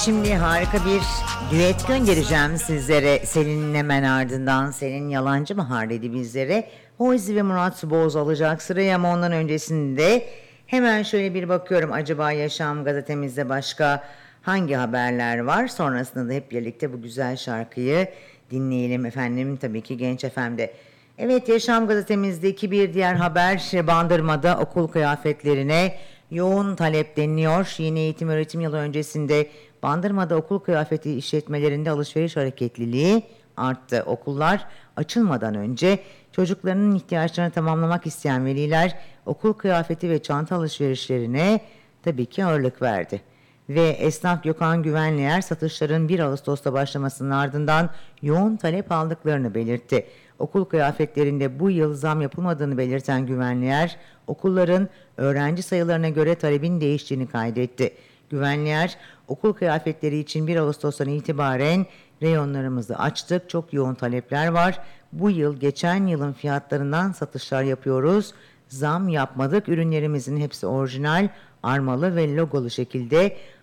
Şimdi harika bir düet göndereceğim sizlere. Selin'in hemen ardından Selin Yalancı Bahar dedi bizlere. Hozi ve Murat Boz alacak sırayı ama ondan öncesinde hemen şöyle bir bakıyorum. Acaba Yaşam gazetemizde başka hangi haberler var? Sonrasında da hep birlikte bu güzel şarkıyı dinleyelim efendim. Tabii ki Genç FM'de. Evet, Yaşam gazetemizdeki bir diğer haber, Bandırma'da okul kıyafetlerine yoğun talep deniliyor. Yeni eğitim öğretim yılı öncesinde Bandırma'da okul kıyafeti işletmelerinde alışveriş hareketliliği arttı. Okullar açılmadan önce çocuklarının ihtiyaçlarını tamamlamak isteyen veliler okul kıyafeti ve çanta alışverişlerine tabii ki ağırlık verdi. Ve esnaf Gökhan Güvenlier satışların 1 Ağustos'ta başlamasının ardından yoğun talep aldıklarını belirtti. Okul kıyafetlerinde bu yıl zam yapılmadığını belirten Güvenlier, okulların öğrenci sayılarına göre talebin değiştiğini kaydetti. Güvenlier, okul kıyafetleri için 1 Ağustos'tan itibaren reyonlarımızı açtık, çok yoğun talepler var. Bu yıl geçen yılın fiyatlarından satışlar yapıyoruz. Zam yapmadık, ürünlerimizin hepsi orijinal, armalı ve logolu şekilde